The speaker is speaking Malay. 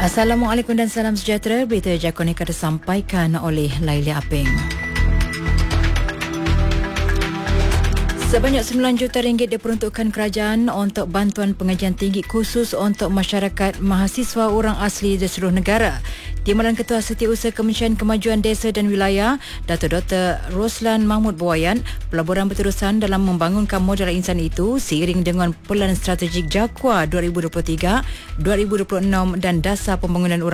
Assalamualaikum dan salam sejahtera. Berita Jakun akan disampaikan oleh Laili Aping. Sebanyak RM9 juta diperuntukkan kerajaan untuk bantuan pengajian tinggi khusus untuk masyarakat mahasiswa orang asli di seluruh negara. Timbalan Ketua Setiausaha Kementerian Kemajuan Desa dan Wilayah, Dato' Dr. Roslan Mahmud Buayan, pelaburan berterusan dalam membangunkan modal insan itu seiring dengan Pelan Strategik JAKWA 2023-2026 dan Dasar Pembangunan Orang